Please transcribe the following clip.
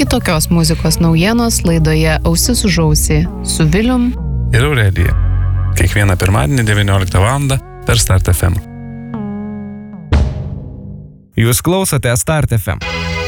Iki tokios muzikos naujienos laidoje Ausis už ausį su Vilium ir Aurelija. Kiekvieną pirmadienį 19 val. Per Start FM. Jūs klausote Start FM.